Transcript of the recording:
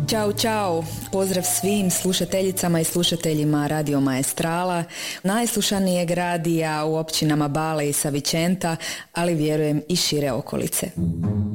Ćao, čao, pozdrav svim slušateljicama i slušateljima Radio Maestrala, najslušanijeg radija u općinama Bale i Savicenta, ali vjerujem i šire okolice.